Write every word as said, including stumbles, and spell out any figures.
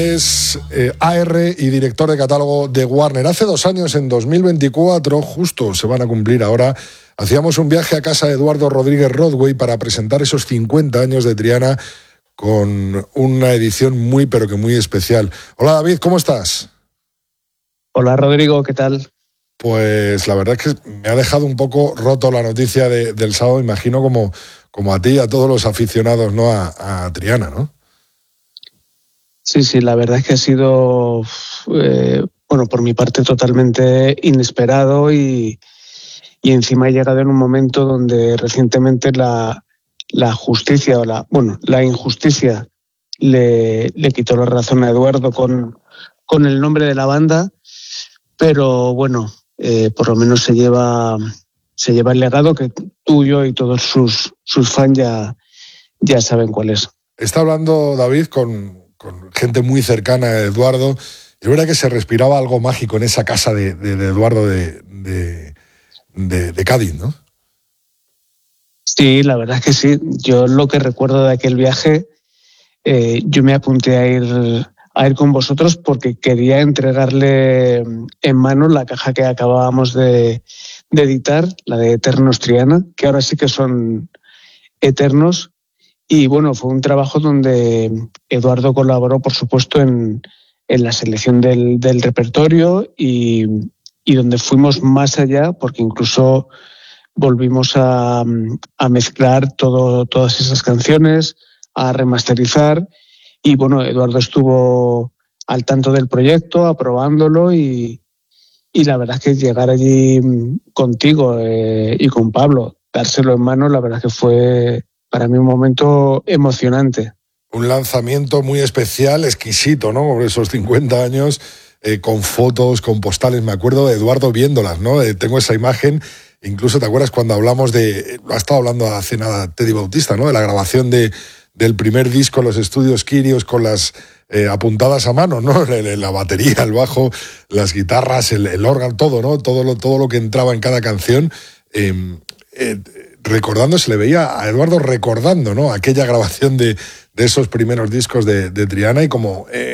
Es eh, A R y director de catálogo de Warner. Hace dos años, en dos mil veinticuatro, justo se van a cumplir ahora, hacíamos un viaje a casa de Eduardo Rodríguez Rodway para presentar esos cincuenta años de Triana con una edición muy, pero que muy especial. Hola David, ¿cómo estás? Hola Rodrigo, ¿qué tal? Pues la verdad es que me ha dejado un poco roto la noticia de, del sábado, imagino como, como a ti y a todos los aficionados, ¿no? a, a Triana, ¿no? Sí, sí, la verdad es que ha sido, eh, bueno, por mi parte totalmente inesperado y, y encima he llegado en un momento donde recientemente la, la justicia, o la, bueno, la injusticia le, le quitó la razón a Eduardo con, con el nombre de la banda, pero bueno, eh, por lo menos se lleva, se lleva el legado que tú, yo y todos sus, sus fans ya, ya saben cuál es. Está hablando David con... con gente muy cercana a Eduardo. Es verdad que se respiraba algo mágico en esa casa de, de, de Eduardo de, de, de, de Cádiz, ¿no? Sí, la verdad es que sí. Yo lo que recuerdo de aquel viaje, eh, yo me apunté a ir, a ir con vosotros porque quería entregarle en mano la caja que acabábamos de, de editar, la de Eternos Triana, que ahora sí que son eternos. Y bueno, fue un trabajo donde Eduardo colaboró, por supuesto, en, en la selección del, del repertorio y, y donde fuimos más allá, porque incluso volvimos a, a mezclar todo, todas esas canciones, a remasterizar. Y bueno, Eduardo estuvo al tanto del proyecto, aprobándolo y, y la verdad es que llegar allí contigo eh, y con Pablo, dárselo en mano, la verdad es que fue... para mí un momento emocionante. Un lanzamiento muy especial, exquisito, ¿no? Por esos cincuenta años, eh, con fotos, con postales. Me acuerdo de Eduardo viéndolas, ¿no? Eh, tengo esa imagen. Incluso, ¿te acuerdas cuando hablamos de... Ha estado hablando hace nada Teddy Bautista, ¿no? De la grabación de, del primer disco en los estudios Quirios con las eh, apuntadas a mano, ¿no? La batería, el bajo, las guitarras, el, el órgano, todo, ¿no? Todo lo, todo lo que entraba en cada canción. Eh, eh, recordando, se le veía a Eduardo recordando, ¿no? Aquella grabación de, de esos primeros discos de, de Triana y como... Eh,